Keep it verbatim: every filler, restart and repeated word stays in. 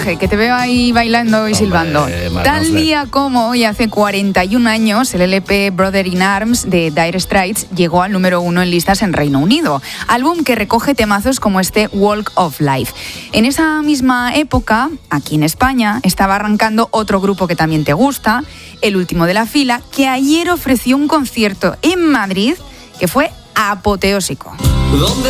Jorge, que te veo ahí bailando y Hombre, silbando. Tal día como hoy, hace cuarenta y un años, el L P Brother in Arms de Dire Straits llegó al número uno en listas en Reino Unido. Álbum que recoge temazos como este Walk of Life. En esa misma época, aquí en España, estaba arrancando otro grupo que también te gusta, El Último de la Fila, que ayer ofreció un concierto en Madrid que fue apoteósico.